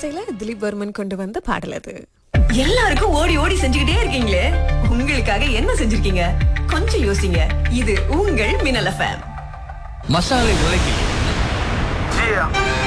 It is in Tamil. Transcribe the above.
இசையில திலீப் வர்மன் கொண்டு வந்த பாடல் அது. எல்லாருக்கும் ஓடி ஓடி செஞ்சுக்கிட்டே இருக்கீங்களே, உங்களுக்காக என்ன செஞ்சிருக்கீங்க? கொஞ்சம் யோசிங்க. இது உங்கள் மின்னல் எஃப்எம். மசாலை உலகில்